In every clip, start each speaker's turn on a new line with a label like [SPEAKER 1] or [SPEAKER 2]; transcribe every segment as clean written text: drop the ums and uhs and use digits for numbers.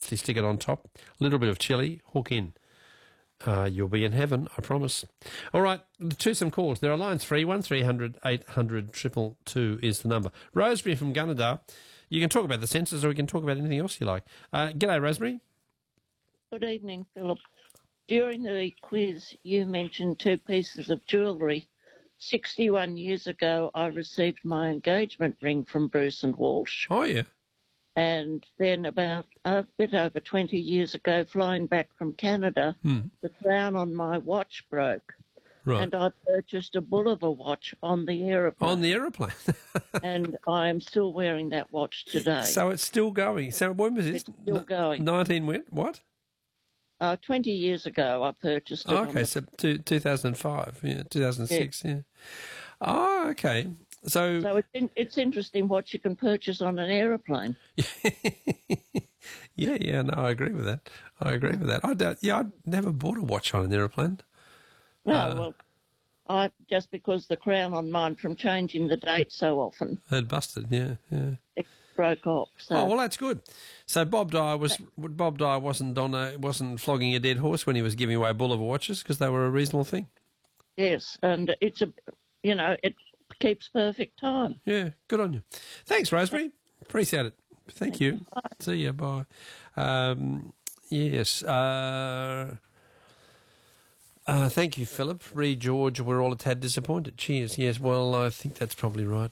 [SPEAKER 1] parsley, stick it on top. A little bit of chilli, hook in. You'll be in heaven, I promise. All right, to some calls. There are lines free. 1300 800 222 is the number. Rosemary from Gunnedah. You can talk about the census or we can talk about anything else you like. G'day, Rosemary.
[SPEAKER 2] Good evening, Philip. During the quiz, you mentioned 2 pieces of jewellery. 61 years ago, I received my engagement ring from Bruce and Walsh.
[SPEAKER 1] Oh, yeah.
[SPEAKER 2] And then about a bit over 20 years ago, flying back from Canada, the crown on my watch broke.
[SPEAKER 1] Right.
[SPEAKER 2] And I purchased a Bulliver watch on the aeroplane.
[SPEAKER 1] On the aeroplane.
[SPEAKER 2] And I am still wearing that watch today.
[SPEAKER 1] So it's still going. So when was this?
[SPEAKER 2] It's still going.
[SPEAKER 1] 19 when? What?
[SPEAKER 2] 20 years ago, I purchased it.
[SPEAKER 1] Okay, so 2005, 2006, yeah. Oh, okay. So
[SPEAKER 2] it's interesting what you can purchase on an aeroplane.
[SPEAKER 1] yeah, no, I agree with that. I'd never bought a watch on an aeroplane.
[SPEAKER 2] No, just because the crown on mine from changing the date so often.
[SPEAKER 1] It busted, yeah.
[SPEAKER 2] It broke off. So.
[SPEAKER 1] Oh, well, that's good. So Bob Dyer wasn't flogging a dead horse when he was giving away Bulliver watches because they were a reasonable thing.
[SPEAKER 2] Yes, and it keeps perfect time.
[SPEAKER 1] Yeah, good on you. Thanks, Rosemary. Appreciate it. Thank you. Bye. See you. Bye. Yes. Thank you, Philip. Reed George, we're all a tad disappointed. Cheers. Yes, well, I think that's probably right.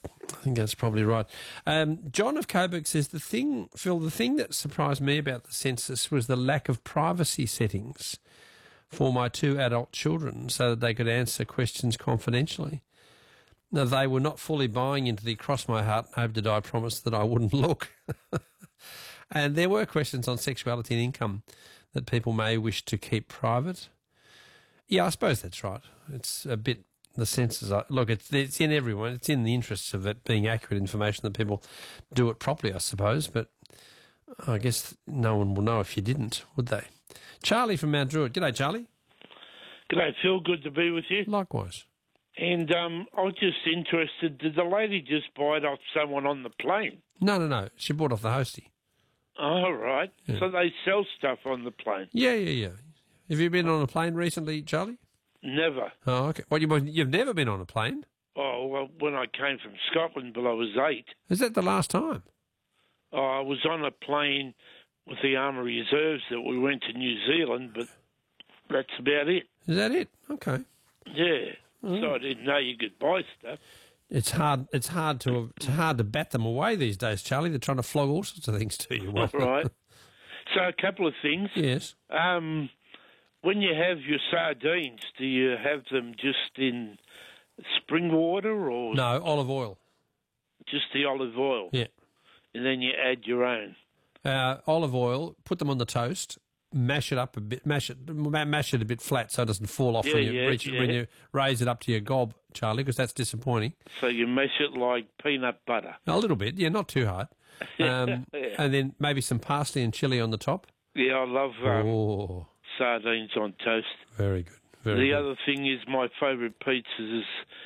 [SPEAKER 1] John of Coburg says, Phil, the thing that surprised me about the census was the lack of privacy settings for my 2 adult children so that they could answer questions confidentially. Now, they were not fully buying into the cross my heart and hope to die promise that I wouldn't look. And there were questions on sexuality and income that people may wish to keep private. Yeah, I suppose that's right. It's a bit, the census, look, it's in everyone. It's in the interests of it being accurate information that people do it properly, I suppose. But I guess no one will know if you didn't, would they? Charlie from Mount Druitt. G'day, Charlie.
[SPEAKER 3] G'day, Phil. Good to be with you.
[SPEAKER 1] Likewise.
[SPEAKER 3] And I was just interested, did the lady just buy it off someone on the plane?
[SPEAKER 1] No. She bought off the hostie.
[SPEAKER 3] Oh, right. Yeah. So they sell stuff on the plane?
[SPEAKER 1] Yeah. Have you been on a plane recently, Charlie?
[SPEAKER 3] Never.
[SPEAKER 1] Oh, okay. Well, you've never been on a plane?
[SPEAKER 3] Oh, well, when I came from Scotland, but I was 8.
[SPEAKER 1] Is that the last time?
[SPEAKER 3] Oh, I was on a plane with the Army Reserves that we went to New Zealand, but that's about it.
[SPEAKER 1] Is that it? Okay.
[SPEAKER 3] Yeah. So I didn't know you could buy stuff.
[SPEAKER 1] It's hard to bat them away these days, Charlie. They're trying to flog all sorts of things to you.
[SPEAKER 3] Right. So a couple of things.
[SPEAKER 1] Yes.
[SPEAKER 3] When you have your sardines, do you have them just in spring water or...
[SPEAKER 1] No, olive oil.
[SPEAKER 3] Just the olive oil?
[SPEAKER 1] Yeah.
[SPEAKER 3] And then you add your own?
[SPEAKER 1] Olive oil, put them on the toast, mash it up a bit, mash it a bit flat so it doesn't fall off when you raise it up to your gob, Charlie, because that's disappointing.
[SPEAKER 3] So you mash it like peanut butter?
[SPEAKER 1] A little bit, yeah, not too hard. And then maybe some parsley and chilli on the top.
[SPEAKER 3] Yeah, I love sardines on toast.
[SPEAKER 1] Very good.
[SPEAKER 3] The other thing is my favourite pizzas is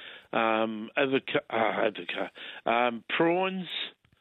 [SPEAKER 3] prawns.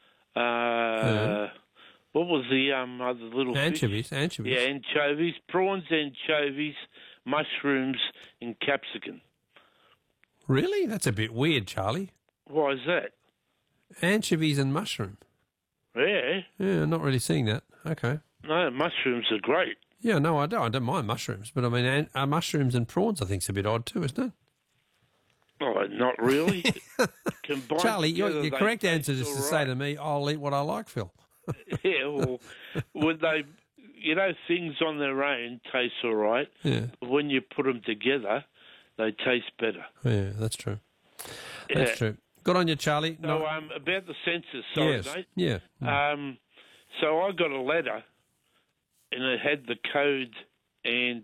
[SPEAKER 3] What was the other little
[SPEAKER 1] anchovies?
[SPEAKER 3] Fish?
[SPEAKER 1] Anchovies.
[SPEAKER 3] Yeah, anchovies. Prawns, anchovies, mushrooms, and capsicum.
[SPEAKER 1] Really? That's a bit weird, Charlie.
[SPEAKER 3] Why is that?
[SPEAKER 1] Anchovies and mushroom.
[SPEAKER 3] Yeah.
[SPEAKER 1] Yeah, not really seeing that. Okay.
[SPEAKER 3] No, mushrooms are great.
[SPEAKER 1] Yeah, no, I don't mind mushrooms, but I mean, mushrooms and prawns I think is a bit odd too, isn't it?
[SPEAKER 3] Oh, not really.
[SPEAKER 1] Charlie, your correct answer is to say to me, I'll eat what I like, Phil.
[SPEAKER 3] Yeah, well, when they, things on their own taste all right.
[SPEAKER 1] Yeah.
[SPEAKER 3] When you put them together, they taste better.
[SPEAKER 1] Yeah, that's true. That's true. Good on you, Charlie.
[SPEAKER 3] So, about the census, sorry, mate.
[SPEAKER 1] Yeah.
[SPEAKER 3] So I got a letter, and it had the code and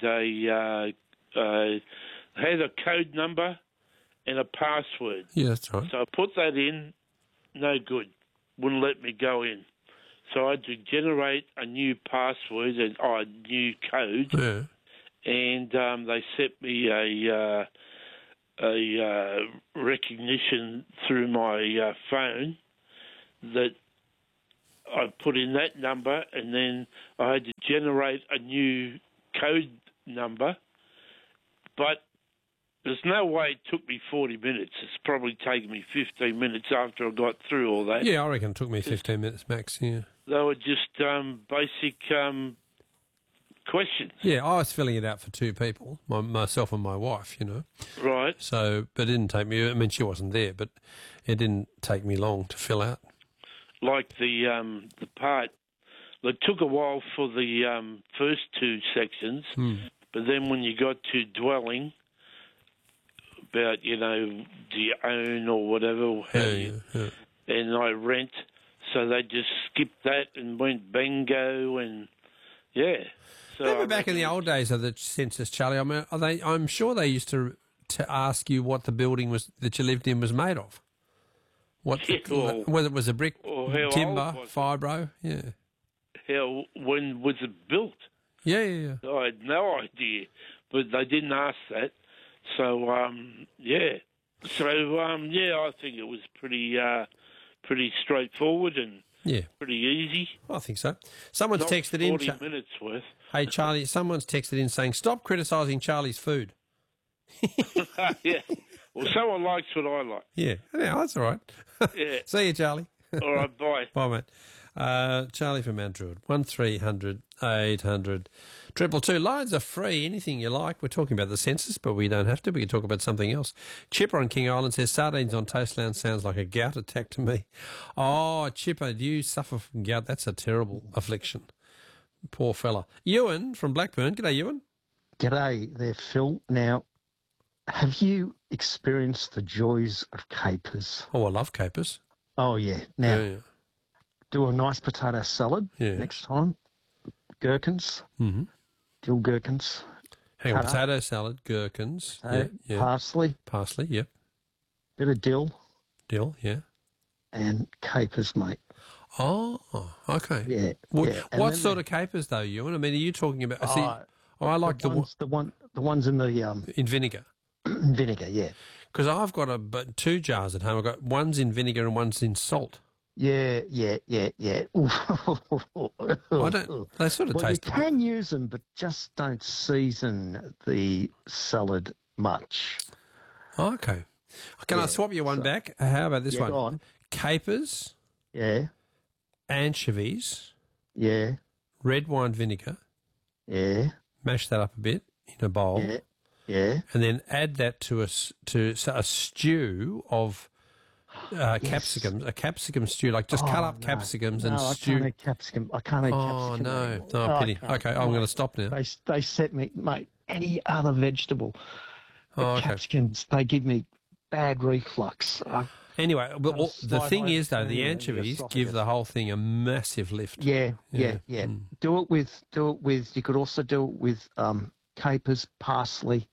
[SPEAKER 3] had a code number and a password.
[SPEAKER 1] Yeah, that's right.
[SPEAKER 3] So I put that in, no good. Wouldn't let me go in. So I had to generate a new password and a new code.
[SPEAKER 1] Yeah.
[SPEAKER 3] And they sent me a recognition through my phone that I put in that number, and then I had to generate a new code number. But there's no way it took me 40 minutes. It's probably taken me 15 minutes after I got through all that.
[SPEAKER 1] Yeah, I reckon it took me 15 minutes max, yeah.
[SPEAKER 3] They were just basic questions.
[SPEAKER 1] Yeah, I was filling it out for two people, myself and my wife, you know.
[SPEAKER 3] Right.
[SPEAKER 1] So, but it didn't take me, I mean, she wasn't there, but it didn't take me long to fill out.
[SPEAKER 3] Like the part, it took a while for the first two sections, but then when you got to dwelling, about, you know, do you own or whatever, and I rent, so they just skipped that and went bingo, and yeah. So
[SPEAKER 1] Remember back in the old days of the census, Charlie, I mean, I'm sure they used to ask you what the building was that you lived in was made of. Whether it was a brick, timber, fibro,
[SPEAKER 3] when was it built?
[SPEAKER 1] Yeah.
[SPEAKER 3] I had no idea, but they didn't ask that. So, So, I think it was pretty straightforward and pretty easy.
[SPEAKER 1] I think so. Someone's
[SPEAKER 3] Not
[SPEAKER 1] texted in.
[SPEAKER 3] 40 minutes worth.
[SPEAKER 1] Hey, Charlie, someone's texted in saying, stop criticising Charlie's food.
[SPEAKER 3] Yeah. Well, someone likes what I like.
[SPEAKER 1] Yeah, that's all right.
[SPEAKER 3] Yeah.
[SPEAKER 1] See you, Charlie.
[SPEAKER 3] All right, bye.
[SPEAKER 1] Bye, mate. Charlie from Mount Druitt, 1300 800 222. Lines are free, anything you like. We're talking about the census, but we don't have to. We can talk about something else. Chipper on King Island says, sardines on toast lounge sounds like a gout attack to me. Oh, Chipper, do you suffer from gout? That's a terrible affliction. Poor fella. Ewan from Blackburn. G'day, Ewan.
[SPEAKER 4] G'day there, Phil. Now, have you experienced the joys of capers?
[SPEAKER 1] Oh, I love capers.
[SPEAKER 4] Oh, yeah. Now, do a nice potato salad next time. Gherkins. Mm-hmm. Dill gherkins.
[SPEAKER 1] Hang on, potato salad, gherkins.
[SPEAKER 4] Parsley.
[SPEAKER 1] Parsley, yep.
[SPEAKER 4] Bit of dill.
[SPEAKER 1] Dill, yeah.
[SPEAKER 4] And capers, mate.
[SPEAKER 1] Oh, okay.
[SPEAKER 4] Yeah.
[SPEAKER 1] What sort of capers, though, Ewan? I mean, are you talking about... I like the
[SPEAKER 4] ones in the...
[SPEAKER 1] in vinegar.
[SPEAKER 4] Vinegar, yeah.
[SPEAKER 1] Because I've got two jars at home. I've got one's in vinegar and one's in salt.
[SPEAKER 4] Yeah.
[SPEAKER 1] I don't... They sort of taste...
[SPEAKER 4] You can use them, but just don't season the salad much.
[SPEAKER 1] Oh, okay. Can I swap you one back? How about this one?
[SPEAKER 4] Go on.
[SPEAKER 1] Capers.
[SPEAKER 4] Yeah.
[SPEAKER 1] Anchovies.
[SPEAKER 4] Yeah.
[SPEAKER 1] Red wine vinegar.
[SPEAKER 4] Yeah.
[SPEAKER 1] Mash that up a bit in a bowl.
[SPEAKER 4] Yeah. Yeah.
[SPEAKER 1] And then add that to a stew of capsicums, a capsicum stew, like just cut up capsicums and stew.
[SPEAKER 4] I can't eat capsicum. I can't eat capsicum.
[SPEAKER 1] No, pity. Okay, I'm going to stop now.
[SPEAKER 4] They set me, mate, any other vegetable. Capsicums, they give me bad reflux.
[SPEAKER 1] Anyway, the thing is, though, the anchovies give the whole thing a massive lift.
[SPEAKER 4] Yeah. Do it with. You could also do it with capers, parsley.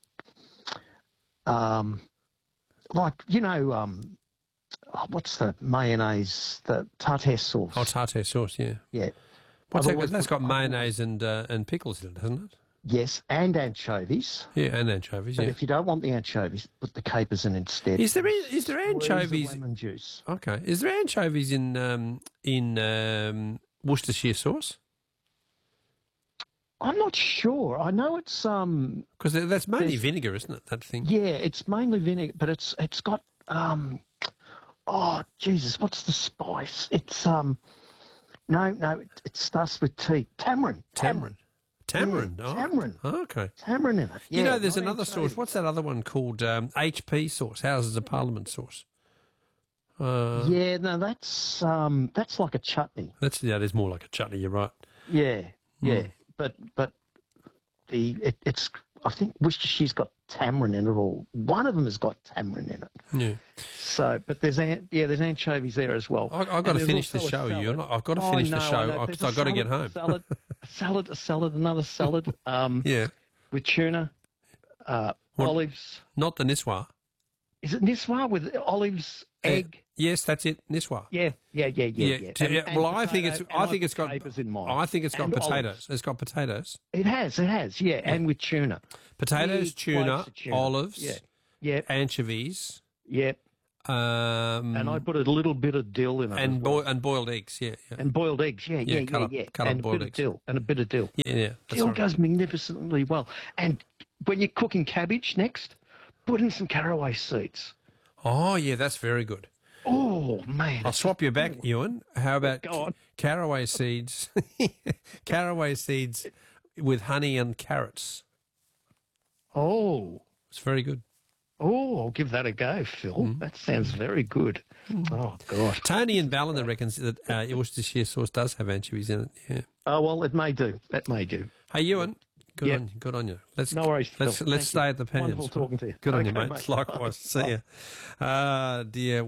[SPEAKER 4] What's the mayonnaise? The tartare sauce.
[SPEAKER 1] Oh, tartare sauce, yeah.
[SPEAKER 4] Yeah.
[SPEAKER 1] What's that? That's got mayonnaise and pickles in it, hasn't it?
[SPEAKER 4] Yes, and anchovies.
[SPEAKER 1] Yeah, and anchovies.
[SPEAKER 4] But if you don't want the anchovies, put the capers in instead.
[SPEAKER 1] Is there anchovies?
[SPEAKER 4] Lemon juice.
[SPEAKER 1] Okay. Is there anchovies in Worcestershire sauce?
[SPEAKER 4] I'm not sure. I know it's
[SPEAKER 1] because that's mainly vinegar, isn't it? That thing.
[SPEAKER 4] Yeah, it's mainly vinegar, but it's got oh Jesus, what's the spice? It's no, it starts with T. Tamarind.
[SPEAKER 1] Tamarind.
[SPEAKER 4] Yeah, tamarind.
[SPEAKER 1] Oh, okay.
[SPEAKER 4] Tamarind in it. Yeah,
[SPEAKER 1] you know, there's another sauce. What's that other one called? HP sauce, Houses of Parliament sauce.
[SPEAKER 4] That's like a chutney.
[SPEAKER 1] That is more like a chutney. You're right.
[SPEAKER 4] Yeah. But it's I think Worcestershire's got tamarind in it, or one of them has got tamarind in it.
[SPEAKER 1] Yeah.
[SPEAKER 4] So, but there's anchovies there as well.
[SPEAKER 1] I've got to finish the show, you. I've got to finish the show. I've got to get home.
[SPEAKER 4] A salad, another salad. With tuna, olives.
[SPEAKER 1] Not the niswa.
[SPEAKER 4] Is it niswa with olives, egg?
[SPEAKER 1] Yes, that's it. Niswa.
[SPEAKER 4] Yeah.
[SPEAKER 1] Well, I think it's got
[SPEAKER 4] capers in mine.
[SPEAKER 1] I think it's got potatoes.
[SPEAKER 4] Olives.
[SPEAKER 1] It's got potatoes.
[SPEAKER 4] It has. Yeah, and with tuna.
[SPEAKER 1] Potatoes, tuna, olives.
[SPEAKER 4] Yeah.
[SPEAKER 1] Anchovies.
[SPEAKER 4] Yep. And I put a little bit of dill in it.
[SPEAKER 1] And boiled eggs, yeah.
[SPEAKER 4] And boiled eggs, yeah.
[SPEAKER 1] Cut up boiled eggs.
[SPEAKER 4] And a bit of dill.
[SPEAKER 1] Yeah.
[SPEAKER 4] Dill goes magnificently well. And when you're cooking cabbage next, put in some caraway seeds.
[SPEAKER 1] Oh, yeah, that's very good.
[SPEAKER 4] Oh, man.
[SPEAKER 1] I'll swap you back, Ewan. How about caraway seeds? Caraway seeds with honey and carrots.
[SPEAKER 4] Oh.
[SPEAKER 1] It's very good.
[SPEAKER 4] Oh, I'll give that a go, Phil. That sounds very good. Oh, God.
[SPEAKER 1] Tony in Ballina reckons that Worcestershire sauce does have anchovies in it, yeah.
[SPEAKER 4] Oh, well, it may do. That may do.
[SPEAKER 1] Hey, Ewan, good on you.
[SPEAKER 4] No worries, Phil.
[SPEAKER 1] Let's stay at the pans.
[SPEAKER 4] Wonderful talking to you.
[SPEAKER 1] Good on you, mate. Likewise. See you. Dear.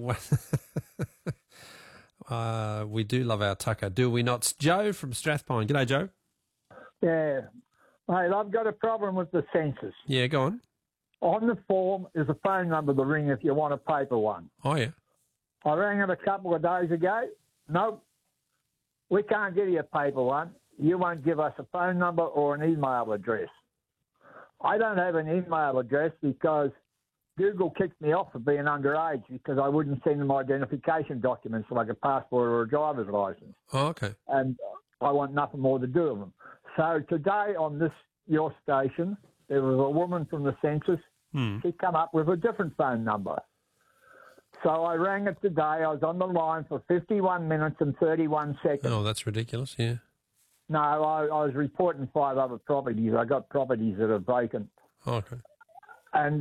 [SPEAKER 1] We do love our tucker, do we not? Joe from Strathpine. G'day, Joe.
[SPEAKER 5] Yeah. Mate, I've got a problem with the census.
[SPEAKER 1] Yeah, go on.
[SPEAKER 5] On the form is a phone number to ring if you want a paper one.
[SPEAKER 1] Oh, yeah.
[SPEAKER 5] I rang it a couple of days ago. Nope. We can't give you a paper one. You won't give us a phone number or an email address. I don't have an email address because Google kicked me off for being underage because I wouldn't send them identification documents like a passport or a driver's license.
[SPEAKER 1] Oh, okay.
[SPEAKER 5] And I want nothing more to do with them. So today on your station, there was a woman from the census. She come up with a different phone number. So I rang it today. I was on the line for 51 minutes and 31 seconds.
[SPEAKER 1] Oh, that's ridiculous, yeah.
[SPEAKER 5] No, I was reporting 5 other properties. I got properties that are vacant.
[SPEAKER 1] Okay.
[SPEAKER 5] And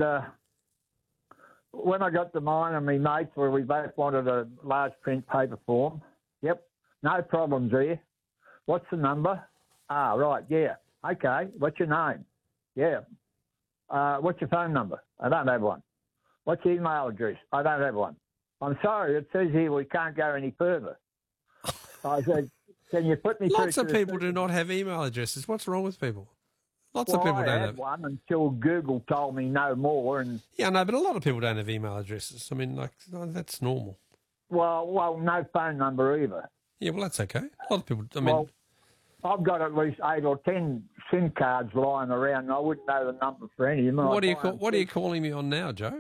[SPEAKER 5] when I got to mine and my mates, where we both wanted a large print paper form, yep, no problems there. What's the number? Ah, right, yeah. Okay, what's your name? Yeah. What's your phone number? I don't have one. What's your email address? I don't have one. I'm sorry, it says here we can't go any further. I said, can you put me through?
[SPEAKER 1] Lots of people do not have email addresses. What's wrong with people? Lots of people don't
[SPEAKER 5] I
[SPEAKER 1] have.
[SPEAKER 5] had one until Google told me no more. And
[SPEAKER 1] yeah, no, but a lot of people don't have email addresses. I mean, that's normal.
[SPEAKER 5] Well, no phone number either.
[SPEAKER 1] Yeah, well, that's okay. A lot of people. I mean,
[SPEAKER 5] I've got at least 8 or 10 SIM cards lying around, and I wouldn't know the number for any of them.
[SPEAKER 1] What are you calling me on now, Joe?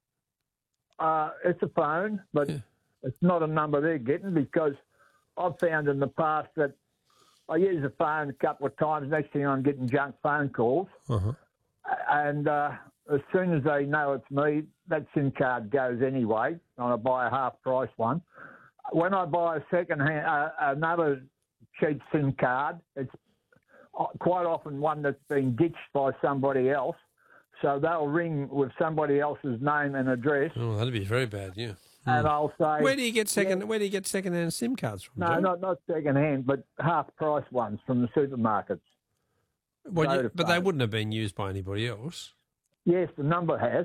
[SPEAKER 5] It's a phone, but it's not a number they're getting because I've found in the past that I use the phone a couple of times. Next thing I'm getting junk phone calls. Uh-huh. And as soon as they know it's me, that SIM card goes anyway, and I buy a half-price one. When I buy a another cheap SIM card, it's quite often one that's been ditched by somebody else. So they'll ring with somebody else's name and address.
[SPEAKER 1] Oh, that'd be very bad, yeah.
[SPEAKER 5] And I'll say,
[SPEAKER 1] where do you get second-hand SIM cards from?
[SPEAKER 5] No,
[SPEAKER 1] Joe?
[SPEAKER 5] not second-hand, but half-price ones from the supermarkets.
[SPEAKER 1] Well, but they wouldn't have been used by anybody else.
[SPEAKER 5] Yes, the number has.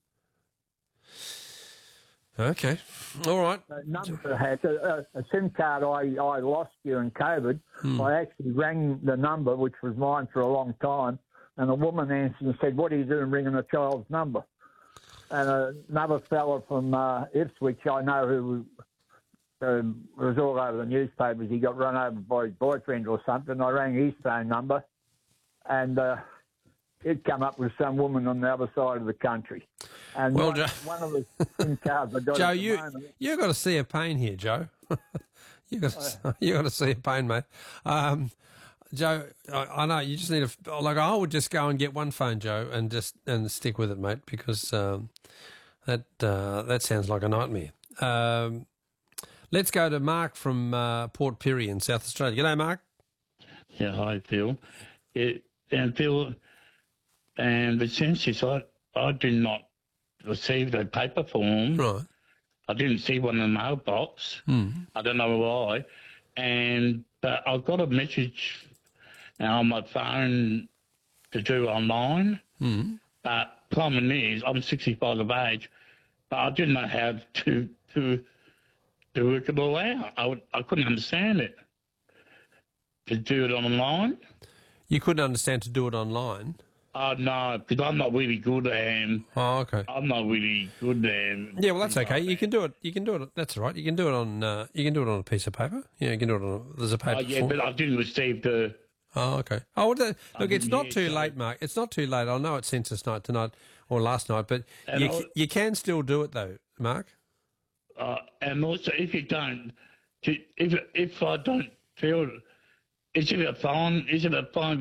[SPEAKER 1] Okay, all right.
[SPEAKER 5] The number has a SIM card I lost during COVID. I actually rang the number, which was mine for a long time, and a woman answered and said, "What are you doing ringing a child's number?" And another fella from Ipswich, I know, who was all over the newspapers. He got run over by his boyfriend or something. I rang his phone number, and it come up with some woman on the other side of the country. And
[SPEAKER 1] well,
[SPEAKER 5] one of the SIM cards I got.
[SPEAKER 1] Joe, you've got to see a pain here, Joe. you got to see a pain, mate. Joe, I know you just need I would just go and get one phone, Joe, and stick with it, mate, because that sounds like a nightmare. Let's go to Mark from Port Pirie in South Australia. G'day, Mark.
[SPEAKER 6] Yeah, hi, Phil. And Phil, and the census, I did not receive the paper form.
[SPEAKER 1] Right.
[SPEAKER 6] I didn't see one in the mailbox. I don't know why. But I got a message on my phone to do online. But problem is, I'm 65 of age, but I didn't know how to work it all out. I couldn't understand it. To do it online.
[SPEAKER 1] You couldn't understand to do it online?
[SPEAKER 6] No, because I'm not really good at
[SPEAKER 1] Oh, okay.
[SPEAKER 6] I'm not really good at
[SPEAKER 1] Yeah, well, that's okay. You can do it. You can do it. That's all right. You can do it on. You can do it on a piece of paper. Yeah, you can do it on. There's a paper.
[SPEAKER 6] Yeah,
[SPEAKER 1] form.
[SPEAKER 6] but I didn't receive the.
[SPEAKER 1] Oh, okay. Oh, well, look, it's not too late, Mark. It's not too late. I know it's census night tonight or last night, but you can still do it though, Mark.
[SPEAKER 6] And also, if you don't, if I don't feel, is it a fine? Is it a fine